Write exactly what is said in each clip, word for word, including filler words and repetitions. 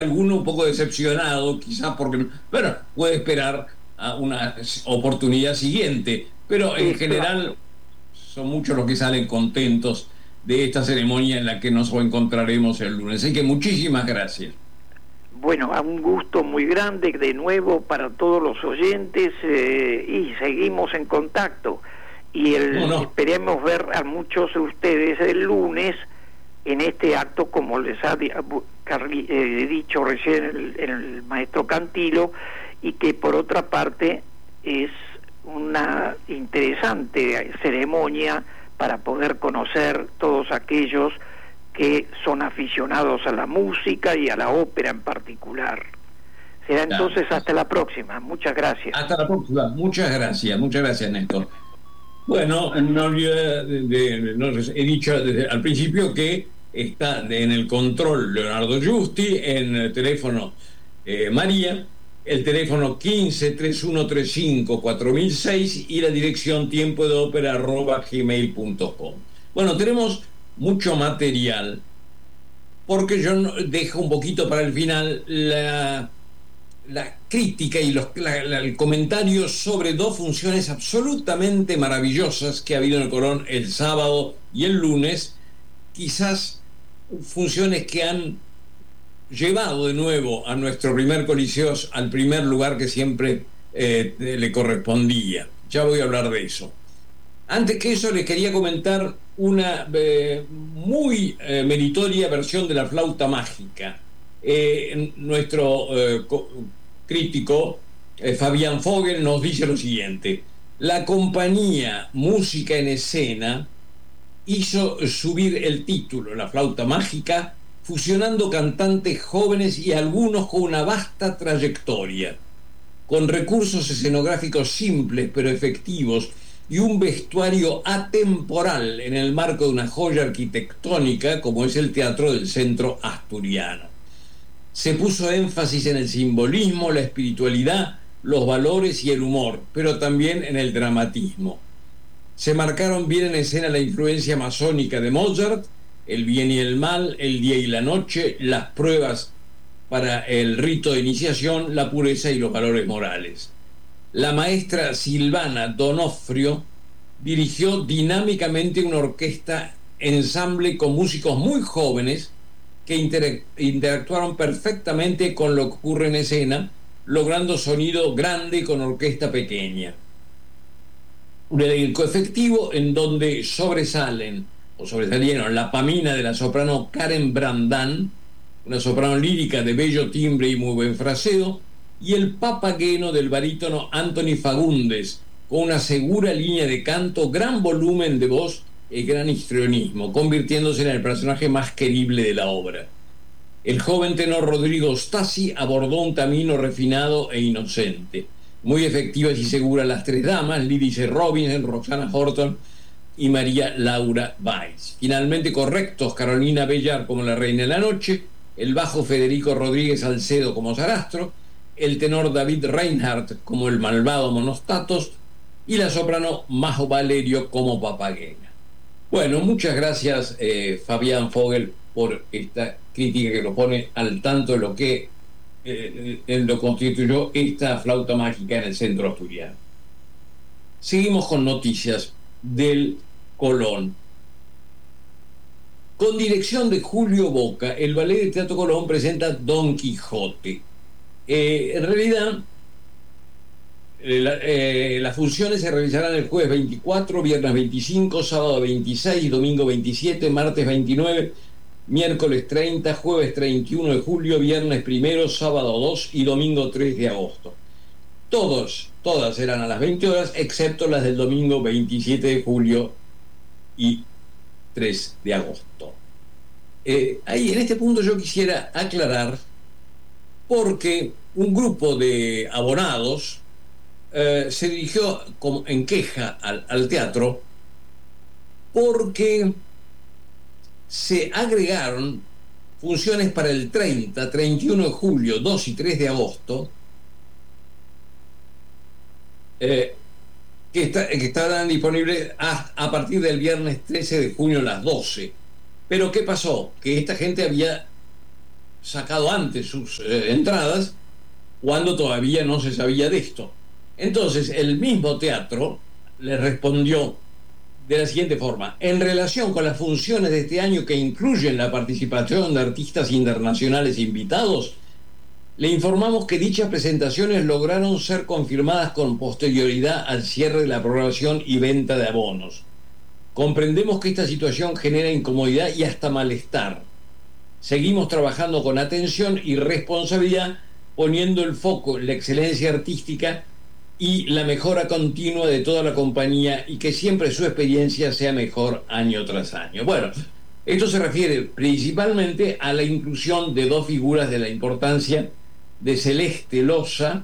alguno un poco decepcionado, quizás porque, bueno, puede esperar a una oportunidad siguiente, pero en Sí, claro. general son muchos los que salen contentos de esta ceremonia en la que nos encontraremos el lunes. Así que muchísimas gracias. Bueno, a un gusto muy grande de nuevo para todos los oyentes eh, y seguimos en contacto. Y No, el, no, esperemos ver a muchos de ustedes el lunes en este acto, como les ha di- bu- carri- eh, dicho recién el, el maestro Cantilo, y que por otra parte es una interesante ceremonia para poder conocer todos aquellos que son aficionados a la música y a la ópera en particular. Será claro. entonces hasta la próxima. Muchas gracias. Hasta la próxima. Muchas gracias, muchas gracias, Néstor. Bueno, no olvidé de, de- no, he dicho desde al principio que está en el control Leonardo Giusti, en el teléfono eh, María, el teléfono quince, treinta y uno treinta y cinco, cuatro mil seis y la dirección tiempo de ópera arroba gmail punto com. Bueno, tenemos mucho material porque yo no- dejo un poquito para el final la la crítica y los, la, la, el comentario sobre dos funciones absolutamente maravillosas que ha habido en el Colón el sábado y el lunes, quizás funciones que han llevado de nuevo a nuestro primer Coliseo al primer lugar que siempre eh, le correspondía. Ya voy a hablar de eso. Antes que eso, les quería comentar una eh, muy eh, meritoria versión de la flauta mágica. Eh, nuestro eh, crítico, eh, Fabián Fogel, nos dice lo siguiente: la compañía Música en Escena hizo subir el título, la flauta mágica, fusionando cantantes jóvenes y algunos con una vasta trayectoria con recursos escenográficos simples pero efectivos y un vestuario atemporal en el marco de una joya arquitectónica como es el Teatro del Centro Asturiano. Se puso énfasis en el simbolismo, la espiritualidad, los valores y el humor, pero también en el dramatismo. Se marcaron bien en escena la influencia masónica de Mozart, el bien y el mal, el día y la noche, las pruebas para el rito de iniciación, la pureza y los valores morales. La maestra Silvana Donofrio dirigió dinámicamente una orquesta ensamble con músicos muy jóvenes que inter interactuaron perfectamente con lo que ocurre en escena, logrando sonido grande con orquesta pequeña. Un elenco efectivo en donde sobresalen o sobresalieron la Pamina de la soprano Karen Brandán, una soprano lírica de bello timbre y muy buen fraseo, y el papageno del barítono Anthony Fagundes, con una segura línea de canto, gran volumen de voz y gran histrionismo, convirtiéndose en el personaje más querible de la obra. El joven tenor Rodrigo Stasi abordó un camino refinado e inocente. Muy efectivas y seguras las tres damas, Liddice Robinson, Roxana Horton y María Laura Weiss. Finalmente correctos, Carolina Bellar como la reina de la noche, el bajo Federico Rodríguez Salcedo como Sarastro, el tenor David Reinhardt como el malvado Monostatos y la soprano Majo Valerio como Papagena. Bueno, muchas gracias eh, Fabián Fogel por esta crítica que lo pone al tanto de lo que eh, eh, lo constituyó esta flauta mágica en el centro asturiano. Seguimos con noticias del Colón. Con dirección de Julio Boca, el Ballet de Teatro Colón presenta Don Quijote. Eh, en realidad, eh, la, eh, las funciones se realizarán el jueves veinticuatro, viernes veinticinco, sábado veintiséis, domingo veintisiete, martes veintinueve, miércoles treinta, jueves treinta y uno de julio, viernes primero, sábado dos y domingo tres de agosto. Todos, todas eran a las veinte horas, excepto las del domingo veintisiete de julio y tres de agosto. Eh, ahí en este punto yo quisiera aclarar porque un grupo de abonados eh, se dirigió como en queja al, al teatro porque se agregaron funciones para el treinta, treinta y uno de julio, dos y tres de agosto, eh, que, está, que estarán disponibles a, a partir del viernes trece de junio a las doce. Pero ¿qué pasó? Que esta gente había sacado antes sus eh, entradas cuando todavía no se sabía de esto. Entonces el mismo teatro le respondió de la siguiente forma: en relación con las funciones de este año que incluyen la participación de artistas internacionales invitados, le informamos que dichas presentaciones lograron ser confirmadas con posterioridad al cierre de la programación y venta de abonos. Comprendemos que esta situación genera incomodidad y hasta malestar. Seguimos trabajando con atención y responsabilidad, poniendo el foco en la excelencia artística y la mejora continua de toda la compañía, y que siempre su experiencia sea mejor año tras año. Bueno, esto se refiere principalmente a la inclusión de dos figuras de la importancia de Celeste Loza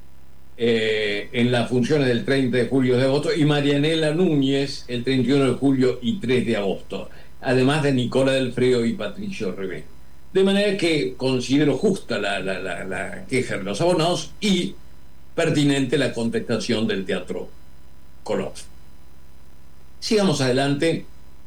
eh, en las funciones del treinta de julio y de agosto, y Marianela Núñez el treinta y uno de julio y tres de agosto, además de Nicola del Frío y Patricio Ribé. De manera que considero justa la, la, la, la queja de los abonados y pertinente la contestación del Teatro Colón. Sigamos adelante.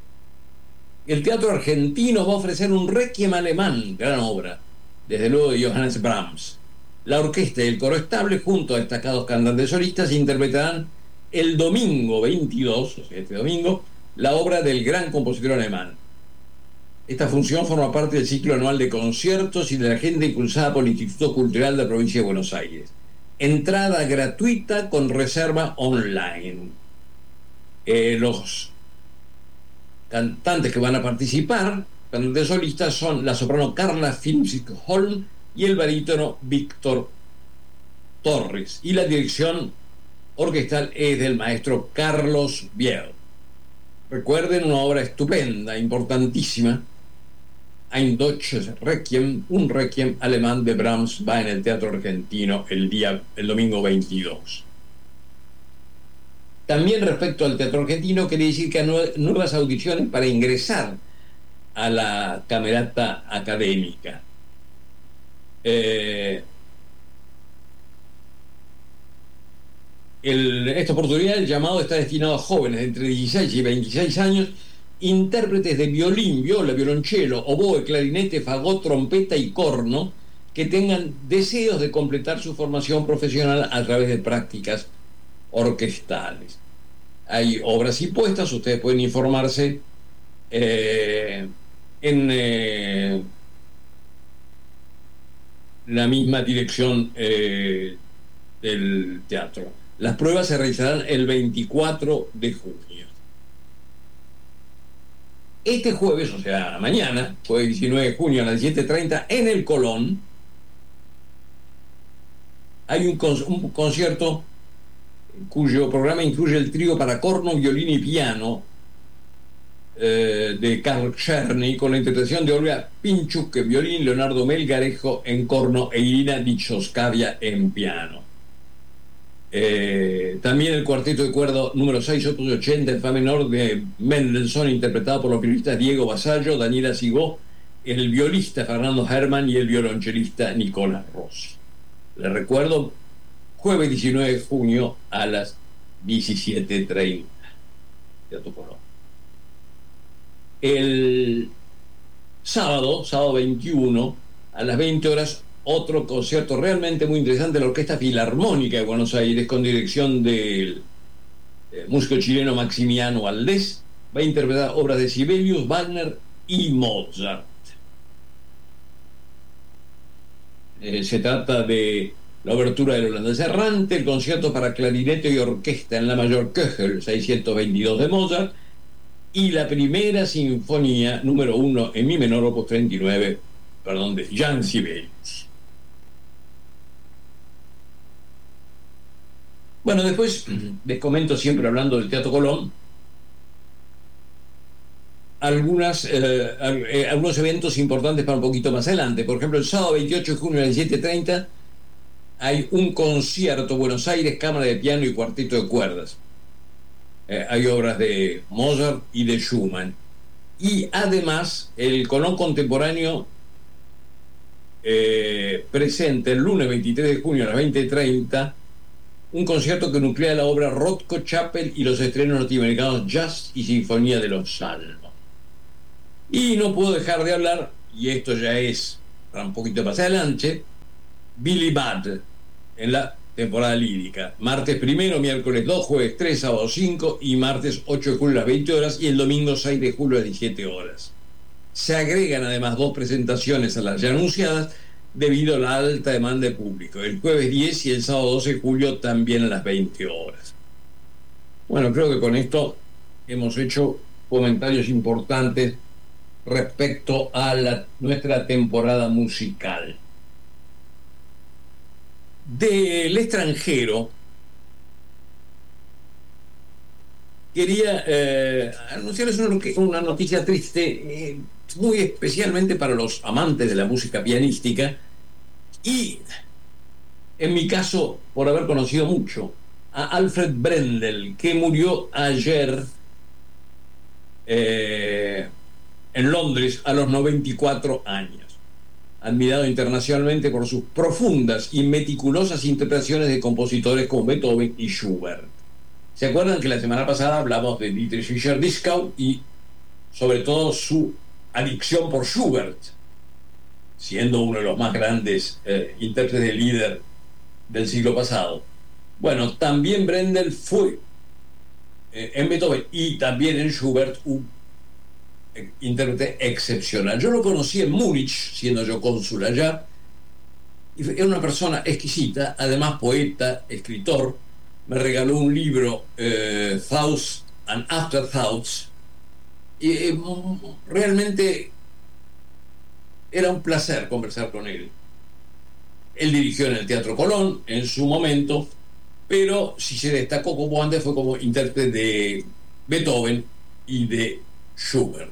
El Teatro Argentino va a ofrecer un Requiem alemán, gran obra, desde luego de Johannes Brahms. La orquesta y el coro estable, junto a destacados cantantes solistas, interpretarán el domingo veintidós, o sea, este domingo, la obra del gran compositor alemán. Esta función forma parte del ciclo anual de conciertos y de la agenda impulsada por el Instituto Cultural de la Provincia de Buenos Aires. Entrada gratuita con reserva online. Eh, los cantantes que van a participar, cantantes solistas, son la soprano Carla Finzig-Holm y el barítono Víctor Torres. Y la dirección orquestal es del maestro Carlos Biel. Recuerden, una obra estupenda, importantísima. Ein deutsches Requiem, un Requiem alemán de Brahms, va en el Teatro Argentino el día, el domingo veintidós. También respecto al Teatro Argentino, quería decir que hay nuevas audiciones para ingresar a la camerata académica. Eh, el, esta oportunidad, el llamado está destinado a jóvenes de entre dieciséis y veintiséis años, intérpretes de violín, viola, violonchelo, oboe, clarinete, fagot, trompeta y corno, que tengan deseos de completar su formación profesional a través de prácticas orquestales. Hay obras impuestas, ustedes pueden informarse eh, en eh, la misma dirección eh, del teatro. Las pruebas se realizarán el veinticuatro de junio. Este jueves, o sea, mañana, jueves diecinueve de junio a las diecisiete treinta, en el Colón, hay un, con, un concierto cuyo programa incluye el trío para corno, violín y piano eh, de Karl Czerny, con la interpretación de Olga Pinchuk en violín, Leonardo Melgarejo en corno e Irina Dichoscavia en piano. Eh, también el cuarteto de cuerda número seis, opus ochenta en fa menor de Mendelssohn, interpretado por los violinistas Diego Basallo, Daniela Sigó, el violista Fernando Hermann y el violonchelista Nicolás Rossi. Les recuerdo, jueves diecinueve de junio a las diecisiete treinta. El sábado, sábado veintiuno, a las veinte horas, otro concierto realmente muy interesante de la Orquesta Filarmónica de Buenos Aires, con dirección del eh, músico chileno Maximiano Valdés. Va a interpretar obras de Sibelius, Wagner y Mozart. Eh, se trata de la obertura del holandés errante, el concierto para clarinete y orquesta en la mayor Köchel seiscientos veintidós de Mozart, y la primera sinfonía número uno en mi menor, opus treinta y nueve, perdón, de Jan Sibelius. Bueno, después les comento, siempre hablando del Teatro Colón, algunas, eh, eh, algunos eventos importantes para un poquito más adelante. Por ejemplo, el sábado veintiocho de junio a las diecisiete treinta hay un concierto, Buenos Aires, cámara de piano y cuarteto de cuerdas. Eh, hay obras de Mozart y de Schumann. Y además, el Colón Contemporáneo eh, presenta el lunes veintitrés de junio a las veinte treinta un concierto que nuclea la obra Rothko, Chapel y los estrenos norteamericanos Jazz y Sinfonía de los Salmos. Y no puedo dejar de hablar, y esto ya es para un poquito más adelante, Billy Budd, en la temporada lírica. Martes primero, miércoles dos, jueves tres, sábado cinco y martes ocho de julio a las veinte horas y el domingo seis de julio a las diecisiete horas. Se agregan además dos presentaciones a las ya anunciadas debido a la alta demanda de público. El jueves diez y el sábado doce de julio también a las veinte horas. Bueno, creo que con esto hemos hecho comentarios importantes respecto a la, nuestra temporada musical. Del extranjero, quería eh, anunciarles una, una noticia triste, eh, muy especialmente para los amantes de la música pianística y, en mi caso, por haber conocido mucho a Alfred Brendel, que murió ayer eh, en Londres a los noventa y cuatro años. Admirado internacionalmente por sus profundas y meticulosas interpretaciones de compositores como Beethoven y Schubert. ¿Se acuerdan que la semana pasada hablamos de Dietrich Fischer-Dieskau y sobre todo su adicción por Schubert, siendo uno de los más grandes eh, intérpretes de líder del siglo pasado? Bueno, también Brendel fue eh, en Beethoven y también en Schubert un eh, intérprete excepcional. Yo lo conocí en Múnich, siendo yo cónsul allá, y era una persona exquisita, además poeta, escritor. Me regaló un libro, eh, Thoughts and Afterthoughts, y eh, realmente era un placer conversar con él. Él dirigió en el Teatro Colón en su momento, pero si se destacó como antes fue como intérprete de Beethoven y de Schubert.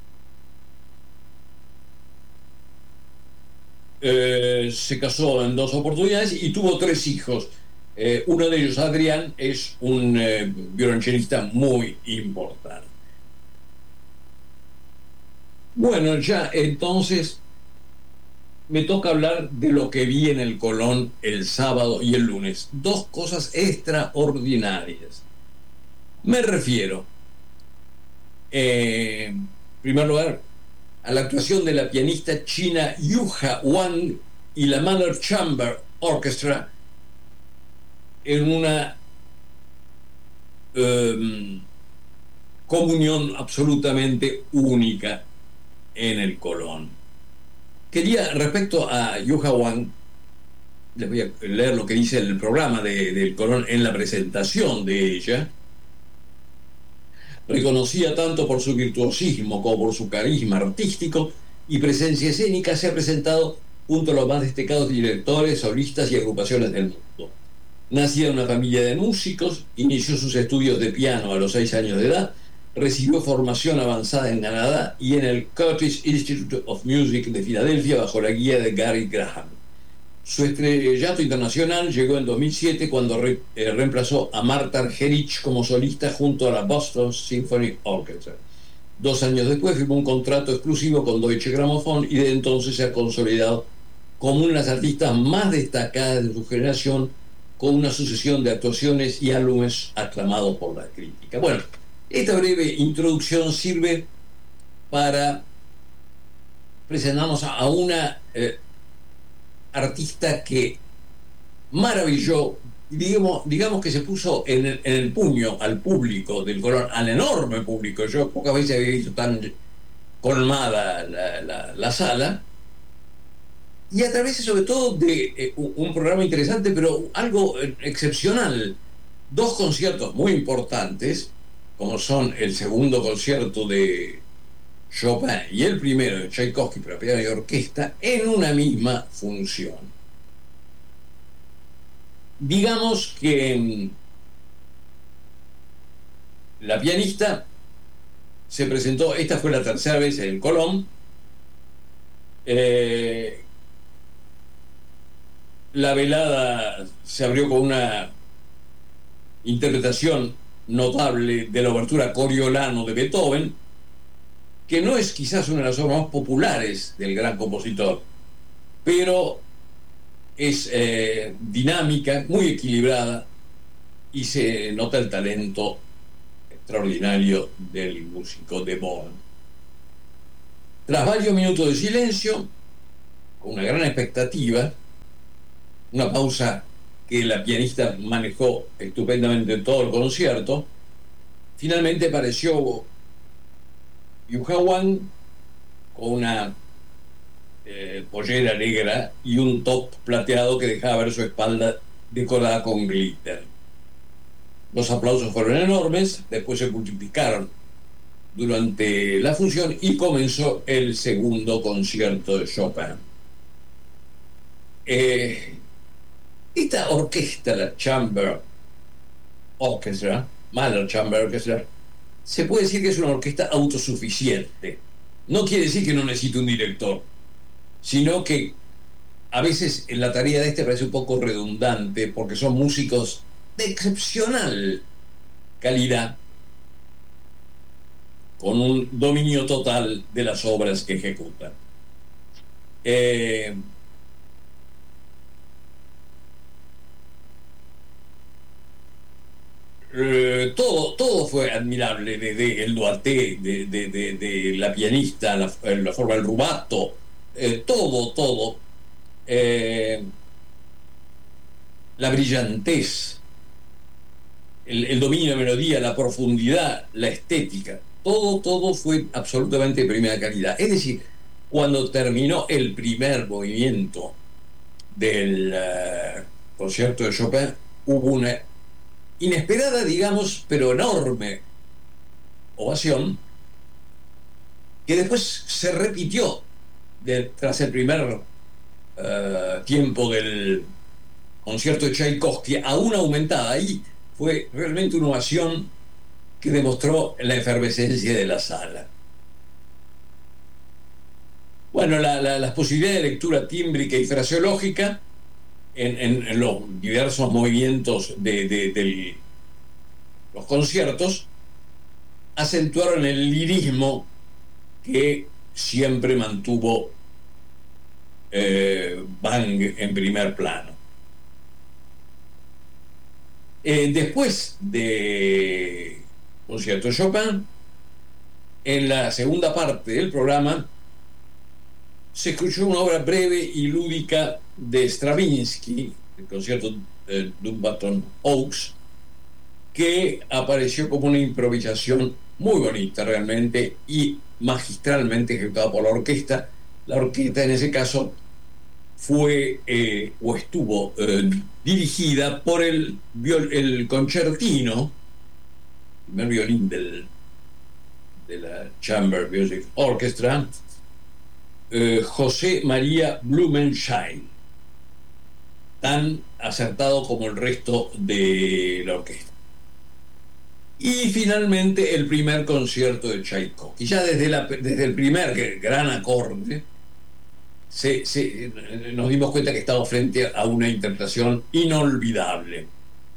Eh, se casó en dos oportunidades y tuvo tres hijos. Eh, uno de ellos, Adrián, es un eh, violonchelista muy importante. Bueno, ya entonces me toca hablar de lo que vi en el Colón el sábado y el lunes. Dos cosas extraordinarias. Me refiero, eh, en primer lugar, a la actuación de la pianista china Yuha Wang y la Mother Chamber Orchestra en una eh, comunión absolutamente única en el Colón. Quería, respecto a Yuha Wang, les voy a leer lo que dice el programa de, del Colón en la presentación de ella. Reconocida tanto por su virtuosismo como por su carisma artístico y presencia escénica, se ha presentado junto a los más destacados directores, solistas y agrupaciones del mundo. Nacida en una familia de músicos, inició sus estudios de piano a los seis años de edad, recibió formación avanzada en Canadá y en el Curtis Institute of Music de Filadelfia bajo la guía de Gary Graham. Su estrellato internacional llegó en dos mil siete cuando re, eh, reemplazó a Martha Argerich como solista junto a la Boston Symphony Orchestra. Dos años después firmó un contrato exclusivo con Deutsche Grammophon y desde entonces se ha consolidado como una de las artistas más destacadas de su generación, con una sucesión de actuaciones y álbumes aclamados por la crítica. Bueno, esta breve introducción sirve para presentarnos a una eh, artista que maravilló, digamos, digamos que se puso en el, en el puño al público del Colón, al enorme público. Yo pocas veces había visto tan colmada la, la, la sala, y a través sobre todo de eh, un programa interesante, pero algo eh, excepcional. Dos conciertos muy importantes, como son el segundo concierto de Chopin y el primero de Tchaikovsky para piano y orquesta, en una misma función. Digamos que la pianista se presentó, esta fue la tercera vez en el Colón. Eh, la velada se abrió con una interpretación notable de la obertura Coriolano de Beethoven, que no es quizás una de las obras más populares del gran compositor, pero es eh, dinámica, muy equilibrada, y se nota el talento extraordinario del músico de Bonn. Tras varios minutos de silencio, con una gran expectativa, una pausa que la pianista manejó estupendamente en todo el concierto. Finalmente apareció Yuja Wang con una eh, pollera negra y un top plateado que dejaba ver su espalda decorada con glitter. Los aplausos fueron enormes, después se multiplicaron durante la función y comenzó el segundo concierto de Chopin. Eh, esta orquesta, la Chamber Orchestra, Mahler Chamber Orchestra, se puede decir que es una orquesta autosuficiente. No quiere decir que no necesite un director, sino que a veces en la tarea de este parece un poco redundante, porque son músicos de excepcional calidad, con un dominio total de las obras que ejecutan. Eh, eh, todo, todo fue admirable, desde el doigté de, de, de, de la pianista, la, la forma del rubato, eh, todo, todo. Eh, la brillantez, el, el dominio de la melodía, la profundidad, la estética, todo, todo fue absolutamente de primera calidad. Es decir, cuando terminó el primer movimiento del uh, concierto de Chopin, hubo una inesperada, digamos, pero enorme ovación, que después se repitió de, tras el primer uh, tiempo del concierto de Tchaikovsky, aún aumentada. Ahí fue realmente una ovación que demostró la efervescencia de la sala. Bueno, la, la, las posibilidades de lectura tímbrica y fraseológica en, en, en los diversos movimientos de, de, de los conciertos acentuaron el lirismo que siempre mantuvo eh, Bang en primer plano. Eh, después de concierto de Chopin, en la segunda parte del programa se escuchó una obra breve y lúdica de Stravinsky, el concierto de Dumbarton Oaks, que apareció como una improvisación muy bonita realmente y magistralmente ejecutada por la orquesta. La orquesta en ese caso fue eh, o estuvo eh, dirigida por el, viol, el concertino, el primer violín del, de la Chamber Music Orchestra, eh, José María Blumenschein, tan acertado como el resto de la orquesta. Y finalmente el primer concierto de Tchaikovsky. Y ya desde, la, desde el primer gran acorde se, se, nos dimos cuenta que estábamos frente a una interpretación inolvidable.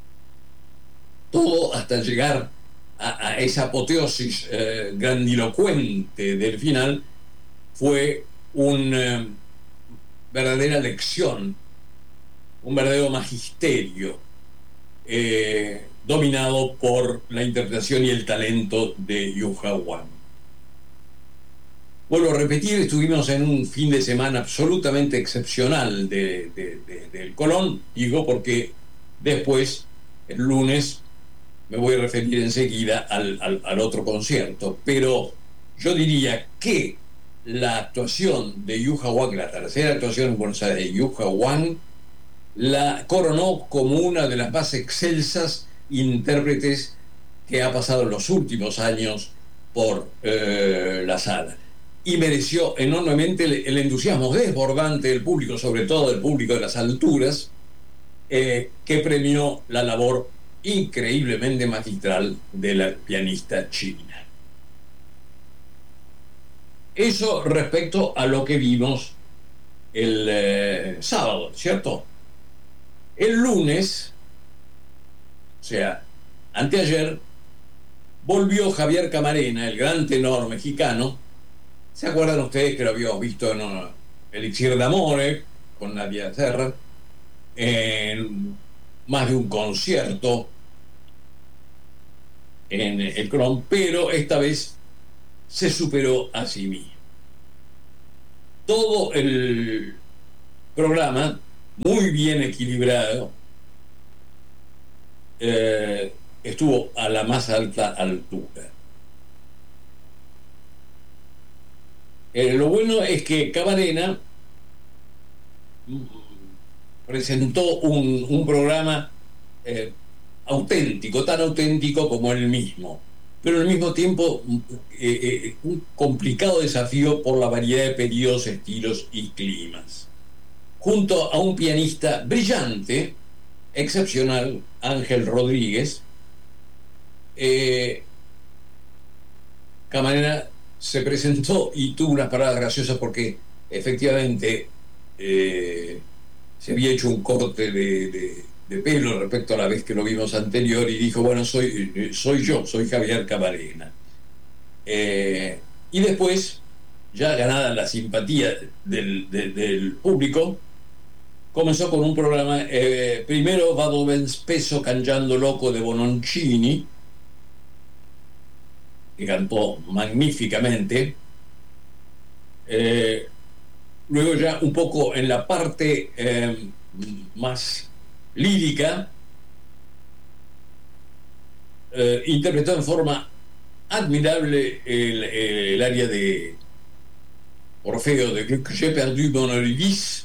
Todo hasta llegar a, a esa apoteosis eh, grandilocuente del final fue una eh, verdadera lección, un verdadero magisterio, eh, dominado por la interpretación y el talento de Yuja Wang. Vuelvo a repetir, estuvimos en un fin de semana absolutamente excepcional de, de, de, del Colón, digo porque después, el lunes, me voy a referir enseguida al, al, al otro concierto, pero yo diría que la actuación de Yuja Wang, la tercera actuación en Buenos Aires de Yuja Wang, la coronó como una de las más excelsas intérpretes que ha pasado en los últimos años por eh, la sala, y mereció enormemente el, el entusiasmo desbordante del público, sobre todo del público de las alturas, eh, que premió la labor increíblemente magistral de la pianista china. Eso respecto a lo que vimos el eh, sábado, ¿cierto? El lunes, o sea, anteayer, volvió Javier Camarena, el gran tenor mexicano. ¿Se acuerdan ustedes que lo habíamos visto en uh, Elixir de Amore con Nadia Serra, en más de un concierto en el Colón, pero esta vez se superó a sí mismo? Todo el programa muy bien equilibrado, eh, estuvo a la más alta altura. Eh, lo bueno es que Camarena presentó un, un programa eh, auténtico, tan auténtico como él mismo, pero al mismo tiempo eh, eh, un complicado desafío por la variedad de periodos, estilos y climas. Junto a un pianista brillante, excepcional, Ángel Rodríguez, eh, Camarena se presentó y tuvo unas paradas graciosas porque efectivamente eh, se había hecho un corte de, de, de pelo respecto a la vez que lo vimos anterior y dijo, bueno, soy, soy yo, soy Javier Camarena. Eh, y después, ya ganada la simpatía del, de, del público, comenzó con un programa, eh, primero Vado ben spesso cangiando loco de Bononcini, que cantó magníficamente, eh, luego ya un poco en la parte eh, más lírica, eh, interpretó en forma admirable el, el área de Orfeo de Que j'ai perdu mon Ulysse,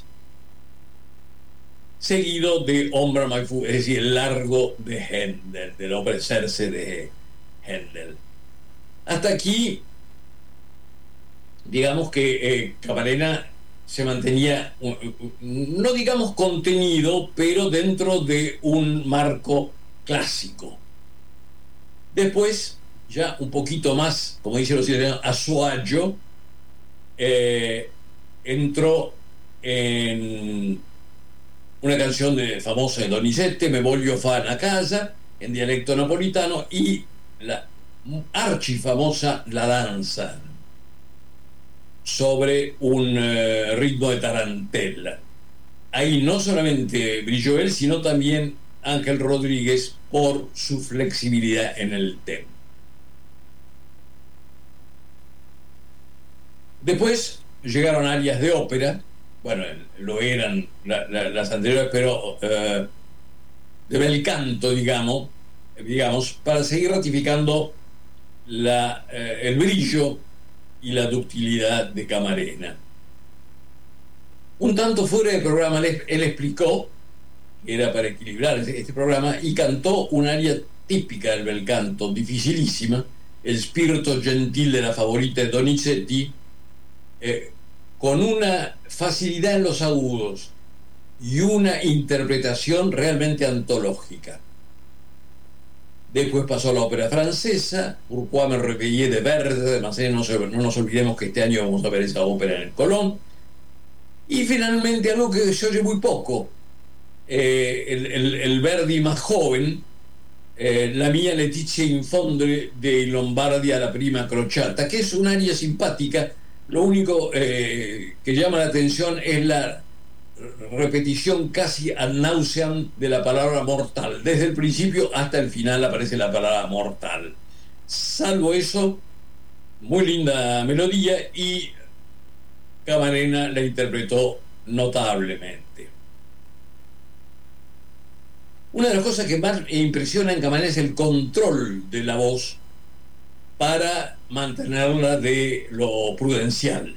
seguido de Ombra mai fu, es decir, el largo de Händel, del ofrecerse de Händel. Hasta aquí, digamos que eh, Camarena se mantenía, no digamos contenido, pero dentro de un marco clásico. Después, ya un poquito más, como dicen los italianos, a su agio, eh, entró en una canción de, famosa de Donizetti, Me voglio fare a casa, en dialecto napolitano, y la archifamosa La danza, sobre un eh, ritmo de tarantela. Ahí no solamente brilló él, sino también Ángel Rodríguez por su flexibilidad en el tema. Después llegaron áreas de ópera, bueno, lo eran la, la, las anteriores, pero eh, de bel canto, digamos, digamos, para seguir ratificando la, eh, el brillo y la ductilidad de Camarena. Un tanto fuera del programa, él, él explicó que era para equilibrar este, este programa y cantó un aria típica del bel canto, dificilísima, el spirito gentil de la favorita de Donizetti, eh, con una facilidad en los agudos y una interpretación realmente antológica. Después pasó a la ópera francesa, Pourquoi me réveillé de Verdi, además no, no nos olvidemos que este año vamos a ver esa ópera en el Colón. Y finalmente algo que se oye muy poco, eh, el, el, el Verdi más joven, eh, La mia Letizia in fondo de Lombardia la prima crociata, que es un aria simpática. Lo único eh, que llama la atención es la repetición casi ad nauseam de la palabra mortal. Desde el principio hasta el final aparece la palabra mortal. Salvo eso, muy linda melodía y Camarena la interpretó notablemente. Una de las cosas que más impresiona en Camarena es el control de la voz para mantenerla de lo prudencial.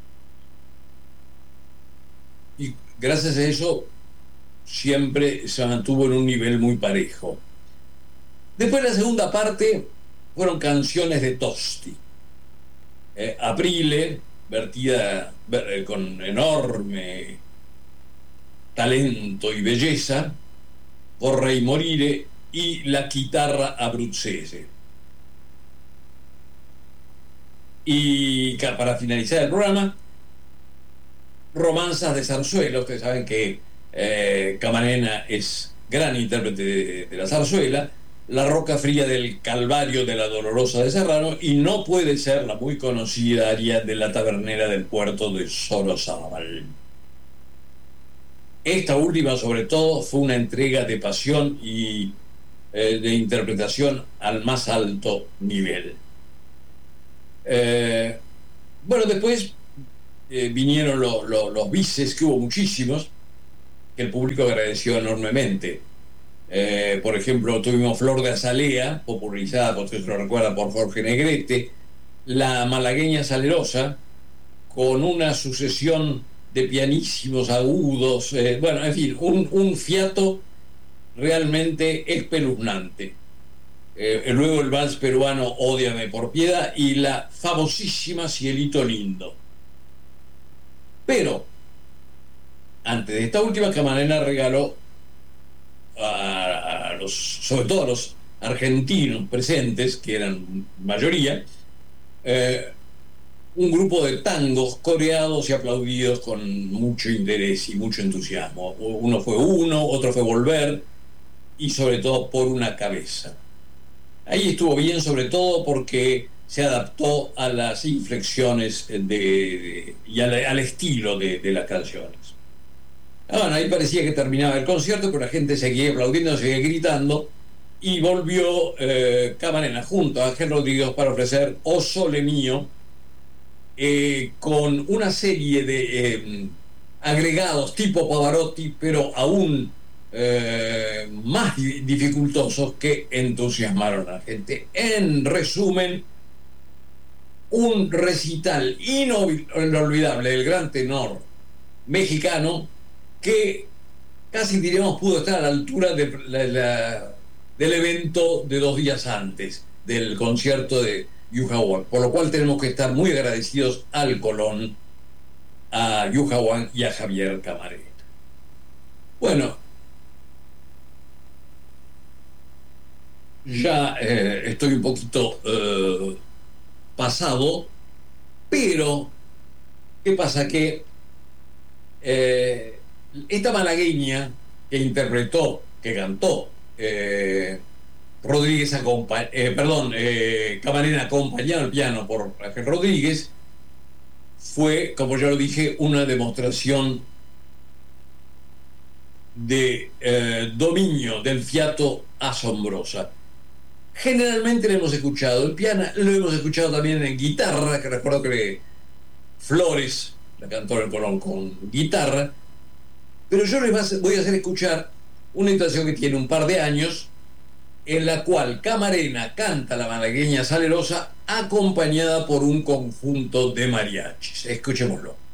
Y gracias a eso siempre se mantuvo en un nivel muy parejo. Después, la segunda parte fueron canciones de Tosti. Eh, Aprile, vertida eh, con enorme talento y belleza, Vorrei morire y La chitarra abruzzese. Y para finalizar el programa, romanzas de zarzuela. Ustedes saben que eh, Camarena es gran intérprete de, de la zarzuela, La roca fría del Calvario de la Dolorosa de Serrano, y no puede ser la muy conocida aria de La tabernera del puerto de Sorozábal. Esta última, sobre todo, fue una entrega de pasión y eh, de interpretación al más alto nivel. Eh, bueno, después eh, vinieron lo, lo, los bises, que hubo muchísimos, que el público agradeció enormemente. Eh, por ejemplo, tuvimos Flor de Azalea, popularizada, por si se lo recuerda, por Jorge Negrete, la malagueña Salerosa, con una sucesión de pianísimos agudos, eh, bueno, en fin, un, un fiato realmente espeluznante. Eh, luego el vals peruano Ódiame por Piedad y la famosísima Cielito Lindo. Pero, antes de esta última, Camarena regaló a, a los, sobre todo a los argentinos presentes, que eran mayoría, eh, un grupo de tangos coreados y aplaudidos con mucho interés y mucho entusiasmo. Uno fue Uno, otro fue Volver, y sobre todo Por una cabeza. Ahí estuvo bien, sobre todo porque se adaptó a las inflexiones de, de, y al, al estilo de, de las canciones. Ah, bueno, ahí parecía que terminaba el concierto, pero la gente seguía aplaudiendo, seguía gritando, y volvió eh, Camarena junto a Ángel Rodríguez para ofrecer O Sole Mío, eh, con una serie de eh, agregados tipo Pavarotti, pero aún eh, más dificultosos, que entusiasmaron a la gente. En resumen, un recital inolvidable del gran tenor mexicano, que casi diríamos pudo estar a la altura de la, la, del evento de dos días antes del concierto de Yuja Wang, por lo cual tenemos que estar muy agradecidos al Colón, a Yuja Wang y a Javier Camarena. Bueno, ya eh, estoy un poquito eh, pasado, pero ¿qué pasa? Que eh, esta malagueña que interpretó, que cantó eh, Rodríguez, acompa eh, perdón, eh, Camarena, acompañado al piano por Ángel Rodríguez, fue, como ya lo dije, una demostración de eh, dominio del fiato asombrosa. Generalmente lo hemos escuchado en piano, lo hemos escuchado también en guitarra, que recuerdo que Flores la cantó en Colón con guitarra, pero yo les voy a hacer escuchar una canción que tiene un par de años, en la cual Camarena canta la malagueña Salerosa acompañada por un conjunto de mariachis. Escuchémoslo.